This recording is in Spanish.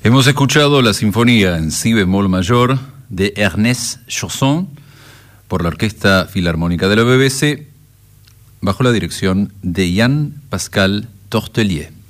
Hemos escuchado la sinfonía en si bemol mayor de Ernest Chausson por la Orquesta Filarmónica de la BBC bajo la dirección de Jean-Pascal Tortelier.